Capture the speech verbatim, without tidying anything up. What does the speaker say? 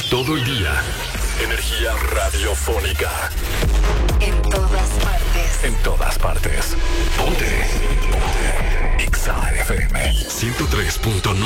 Todo el día. Energía radiofónica. En todas partes. En todas partes. Ponte. Ponte. Exa F M ciento tres punto nueve.